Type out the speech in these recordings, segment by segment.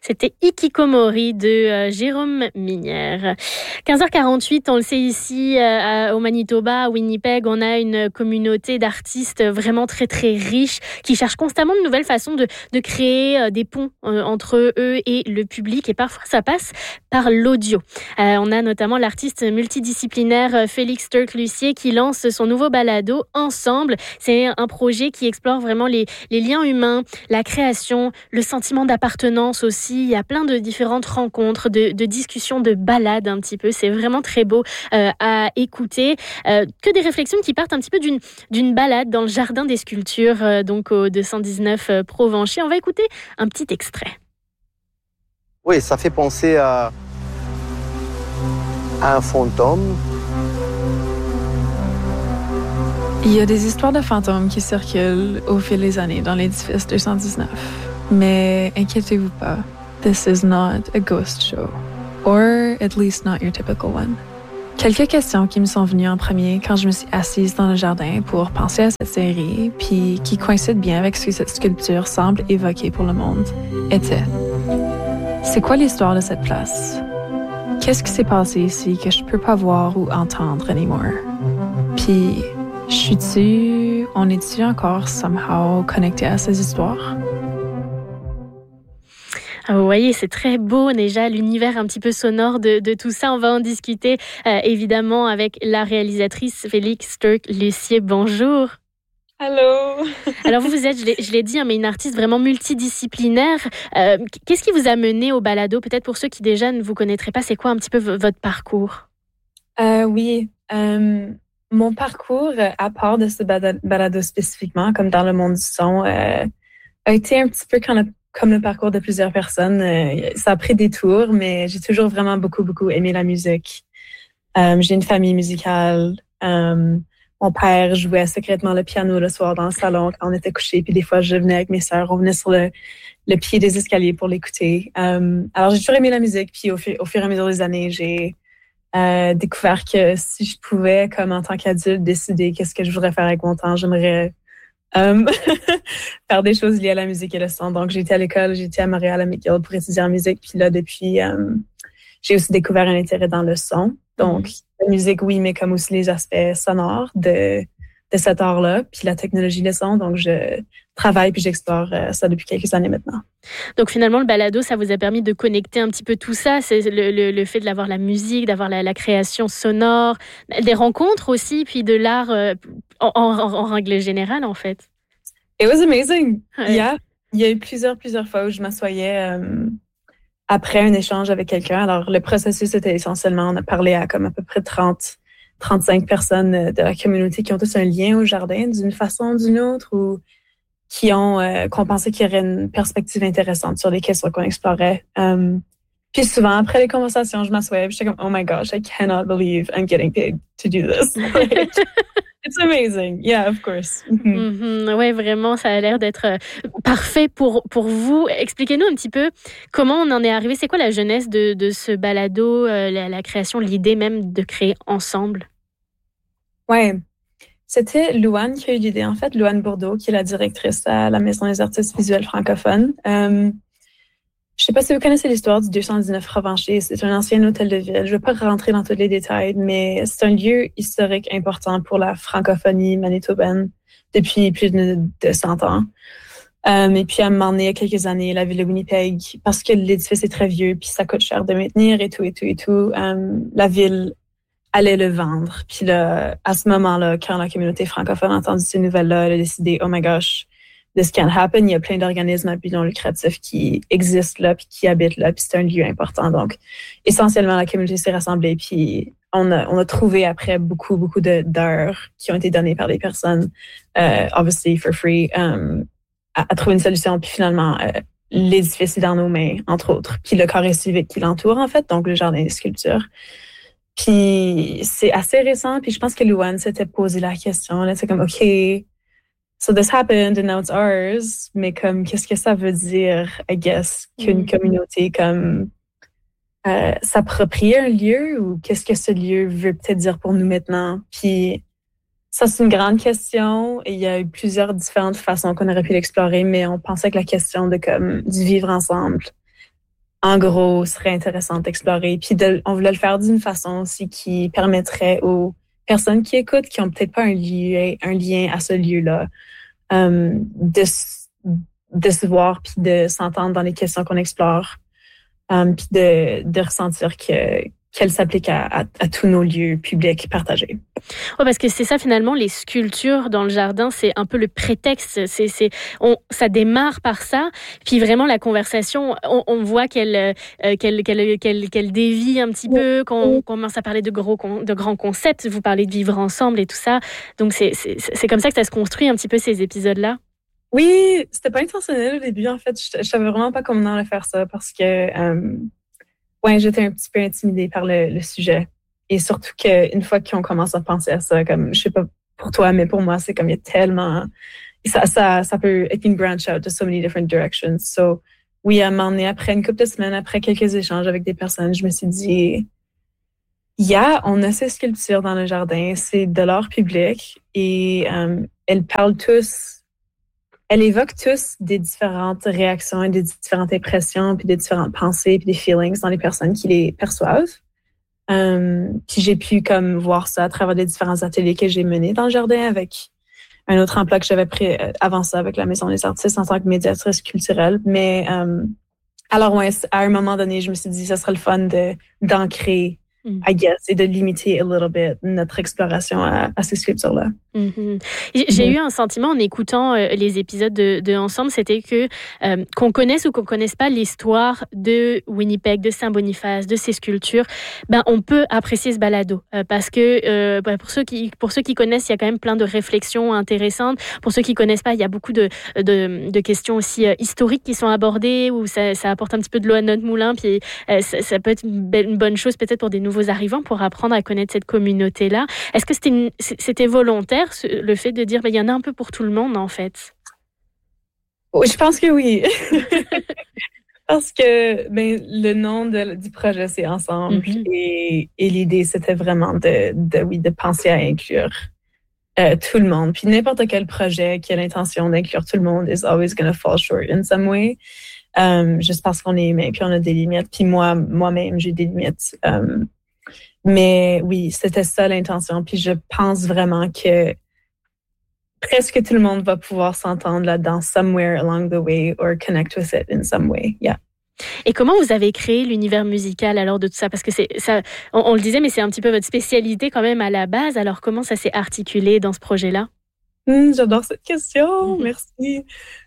C'était Ikikomori de Jérôme Minière. 15h48, on le sait ici au Manitoba, à Winnipeg, on a une communauté d'artistes vraiment très très riche qui cherchent constamment de nouvelles façons de créer des ponts entre eux et le public, et parfois ça passe par l'audio. On a notamment l'artiste multidisciplinaire Félix Turc-Lussier qui lance son nouveau balado Ensemble. C'est un projet qui explore vraiment les liens humains, la création, le sentiment d'appartenance aussi. Il y a plein de différentes rencontres, de discussions, de balades un petit peu. C'est vraiment très beau à écouter. Que des réflexions qui partent un petit peu d'une balade dans le jardin des sculptures, donc au 219 Provencher. On va écouter un petit extrait. Oui, ça fait penser à un fantôme. Il y a des histoires de fantômes qui circulent au fil des années dans l'édifice 219. Mais inquiétez-vous pas, this is not a ghost show. Or at least not your typical one. Quelques questions qui me sont venues en premier quand je me suis assise dans le jardin pour penser à cette série, puis qui coïncident bien avec ce que cette sculpture semble évoquer pour le monde, étaient: c'est quoi l'histoire de cette place? Qu'est-ce qui s'est passé ici que je peux pas voir ou entendre anymore? Puis, on est-tu encore somehow connecté à ces histoires? Vous voyez, c'est très beau déjà, l'univers un petit peu sonore de tout ça. On va en discuter évidemment avec la réalisatrice Félix Turc-Lussier. Bonjour. Allô. Alors vous êtes, je l'ai dit, mais une artiste vraiment multidisciplinaire. Qu'est-ce qui vous a mené au balado? Peut-être pour ceux qui déjà ne vous connaîtraient pas, c'est quoi un petit peu votre parcours? Oui, mon parcours, à part de ce balado spécifiquement, comme dans le monde du son, a été un petit peu comme le parcours de plusieurs personnes. Ça a pris des tours, mais j'ai toujours vraiment beaucoup aimé la musique. J'ai une famille musicale. Mon père jouait secrètement le piano le soir dans le salon quand on était couchés, puis des fois je venais avec mes sœurs, on venait sur le pied des escaliers pour l'écouter. Alors j'ai toujours aimé la musique, puis au fur et à mesure des années, j'ai découvert que si je pouvais, comme en tant qu'adulte, décider qu'est-ce que je voudrais faire avec mon temps, j'aimerais faire des choses liées à la musique et le son. Donc j'ai été à l'école, j'ai été à Montréal à McGill pour étudier en musique, puis là depuis j'ai aussi découvert un intérêt dans le son. Donc, la musique, oui, mais comme aussi les aspects sonores de cet art-là, puis la technologie de son. Donc, je travaille puis j'explore ça depuis quelques années maintenant. Donc, finalement, le balado, ça vous a permis de connecter un petit peu tout ça. C'est le fait d'avoir la musique, d'avoir la création sonore, des rencontres aussi, puis de l'art en règle générale, en fait. It was amazing. Ouais. Yeah. Il y a eu plusieurs fois où je m'assoyais après un échange avec quelqu'un. Alors, le processus était essentiellement, on a parlé à comme à peu près 35 personnes de la communauté qui ont tous un lien au jardin d'une façon ou d'une autre, ou qu'on pensait qu'il y aurait une perspective intéressante sur les questions qu'on explorait. Puis souvent, après les conversations, je m'assoyais et j'étais comme, oh my gosh, I cannot believe I'm getting paid to do this. It's amazing. Yeah, of course. Oui, vraiment, ça a l'air d'être parfait pour vous. Expliquez-nous un petit peu comment on en est arrivé. C'est quoi la jeunesse de ce balado, la création, l'idée même de créer ensemble? Ouais, c'était Louane qui a eu l'idée. En fait, Louane Bourdeau, qui est la directrice à la Maison des artistes visuels francophones. Je ne sais pas si vous connaissez l'histoire du 219 Provencher. C'est un ancien hôtel de ville. Je ne vais pas rentrer dans tous les détails, mais c'est un lieu historique important pour la francophonie manitobaine depuis plus de 100 ans. Et puis, à un moment donné, il y a quelques années, la ville de Winnipeg, parce que l'édifice est très vieux, puis ça coûte cher de maintenir et tout, la ville allait le vendre. Puis là, à ce moment-là, quand la communauté francophone a entendu ces nouvelles-là, elle a décidé, oh my gosh, this can't happen. Il y a plein d'organismes à but non lucratif qui existent là, puis qui habitent là, puis c'est un lieu important. Donc, essentiellement, la communauté s'est rassemblée, puis on a trouvé après beaucoup d'heures qui ont été données par des personnes, obviously for free, à trouver une solution. Puis finalement, l'édifice est dans nos mains, entre autres. Puis le carré civique qui l'entoure, en fait, donc le jardin des sculptures. Puis c'est assez récent, puis je pense que Louane s'était posé la question. Là, c'est comme, OK, so this happened and now it's ours. Mais comme, qu'est-ce que ça veut dire, I guess, qu'une communauté comme s'approprie un lieu, ou qu'est-ce que ce lieu veut peut-être dire pour nous maintenant? Puis ça, c'est une grande question. Et il y a eu plusieurs différentes façons qu'on aurait pu l'explorer, mais on pensait que la question de comme du vivre ensemble en gros, serait intéressant d'explorer. Puis on voulait le faire d'une façon aussi qui permettrait aux personnes qui écoutent, qui ont peut-être pas un lien à ce lieu-là, de se voir puis de s'entendre dans les questions qu'on explore, puis de ressentir qu'elle s'applique à tous nos lieux publics partagés. Ouais, parce que c'est ça finalement, les sculptures dans le jardin, c'est un peu le prétexte. Ça démarre par ça, puis vraiment la conversation, on voit qu'elle dévie un petit peu, qu'on commence à parler de grands concepts. Vous parlez de vivre ensemble et tout ça. Donc c'est comme ça que ça se construit un petit peu ces épisodes-là. Oui, c'était pas intentionnel au début. En fait, je savais vraiment pas comment on allait faire ça parce que j'étais un petit peu intimidée par le sujet. Et surtout qu'une fois qu'on commence à penser à ça, comme, je sais pas pour toi, mais pour moi, c'est comme il y a tellement... Ça peut... It can branch out to so many different directions. So, oui, à un moment donné, après une couple de semaines, après quelques échanges avec des personnes, je me suis dit, on a ces sculptures dans le jardin, c'est de l'art public et elles évoquent tous des différentes réactions et des différentes impressions, puis des différentes pensées, puis des feelings dans les personnes qui les perçoivent. Puis j'ai pu comme voir ça à travers les différents ateliers que j'ai menés dans le jardin avec un autre emploi que j'avais pris avant ça avec la Maison des artistes en tant que médiatrice culturelle. Mais alors à un moment donné, je me suis dit ça serait le fun d'ancrer, I guess, et de limiter a little bit notre exploration à ces sculptures-là. Mm-hmm. J'ai eu un sentiment en écoutant les épisodes de Ensemble, c'était que qu'on connaisse ou qu'on connaisse pas l'histoire de Winnipeg, de Saint-Boniface, de ces sculptures, on peut apprécier ce balado parce que pour ceux qui connaissent, il y a quand même plein de réflexions intéressantes. Pour ceux qui connaissent pas, il y a beaucoup de questions aussi historiques qui sont abordées où ça apporte un petit peu de l'eau à notre moulin. Puis ça peut être une bonne chose peut-être pour des nouveaux arrivants pour apprendre à connaître cette communauté-là. Est-ce que c'était volontaire? Le fait de dire, il y en a un peu pour tout le monde, en fait. Oui, je pense que oui. Parce que le nom du projet, c'est Ensemble. Mm-hmm. Et l'idée, c'était vraiment de penser à inclure tout le monde. Puis n'importe quel projet qui a l'intention d'inclure tout le monde is always going to fall short in some way. Juste parce qu'on est humain, puis on a des limites. Puis moi-même, j'ai des limites. Mais oui, c'était ça l'intention. Puis je pense vraiment que presque tout le monde va pouvoir s'entendre là-dedans somewhere along the way or connect with it in some way. Yeah. Et comment vous avez créé l'univers musical alors de tout ça? Parce que on le disait, mais c'est un petit peu votre spécialité quand même à la base. Alors comment ça s'est articulé dans ce projet-là? J'adore cette question. Merci.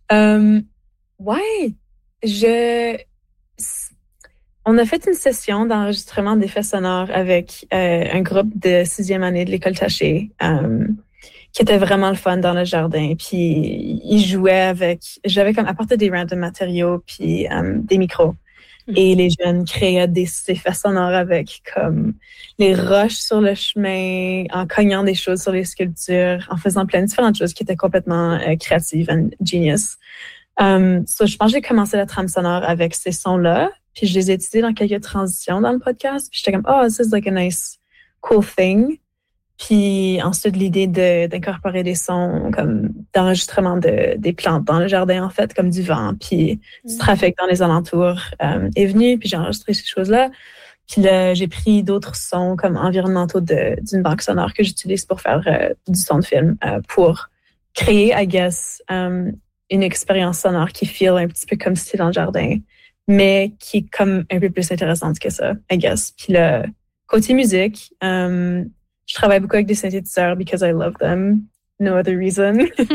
On a fait une session d'enregistrement d'effets sonores avec un groupe de 6e année de l'École Taché qui était vraiment le fun dans le jardin. Puis ils jouaient j'avais comme apporté des random matériaux puis des micros. Et les jeunes créaient des effets sonores avec comme les roches sur le chemin, en cognant des choses sur les sculptures, en faisant plein de différentes choses qui étaient complètement créatives and genius. Je pense que j'ai commencé la trame sonore avec ces sons-là. Puis je les ai utilisés dans quelques transitions dans le podcast. Puis j'étais comme, this is like a nice, cool thing. Puis ensuite, l'idée d'incorporer des sons comme d'enregistrement des plantes dans le jardin, en fait, comme du vent, puis du trafic dans les alentours est venue. Puis j'ai enregistré ces choses-là. Puis là, j'ai pris d'autres sons comme environnementaux d'une banque sonore que j'utilise pour faire du son de film, pour créer, I guess, une expérience sonore qui feel un petit peu comme si c'était dans le jardin, mais qui est comme un peu plus intéressante que ça, I guess. Puis le côté musique, je travaille beaucoup avec des synthétiseurs because I love them, no other reason.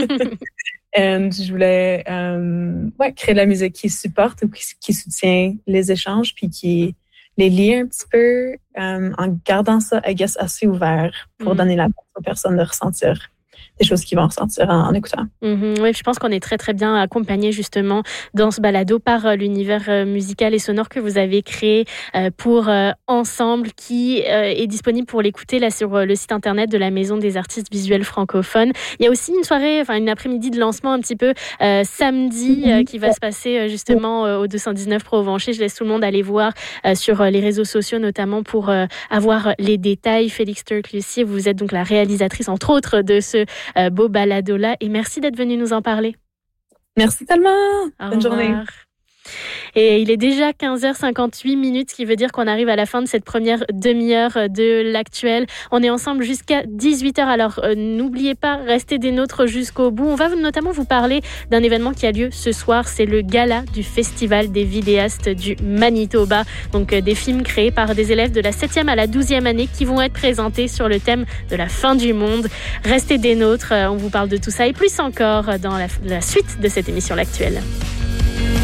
Et je voulais créer de la musique qui supporte ou qui soutient les échanges puis qui les lie un petit peu en gardant ça, I guess, assez ouvert pour donner la place aux personnes de ressentir des choses qu'ils vont ressentir en écoutant. Oui, je pense qu'on est très, très bien accompagnés justement dans ce balado par l'univers musical et sonore que vous avez créé pour Ensemble, qui est disponible pour l'écouter là sur le site internet de la Maison des artistes visuels francophones. Il y a aussi une après-midi de lancement un petit peu samedi qui va se passer justement au 219 Provencher. Je laisse tout le monde aller voir sur les réseaux sociaux, notamment pour avoir les détails. Félix Turk-Lucie, vous êtes donc la réalisatrice, entre autres, de ce beau balado-là. Et merci d'être venue nous en parler. Merci tellement. Bonne journée. Et il est déjà 15h58, ce qui veut dire qu'on arrive à la fin de cette première demi-heure de l'actuel. On est ensemble jusqu'à 18h, alors n'oubliez pas, restez des nôtres jusqu'au bout. On va notamment vous parler d'un événement qui a lieu ce soir, c'est le gala du Festival des vidéastes du Manitoba. Donc des films créés par des élèves de la 7e à la 12e année qui vont être présentés sur le thème de la fin du monde. Restez des nôtres, on vous parle de tout ça et plus encore dans la suite de cette émission L'Actuel.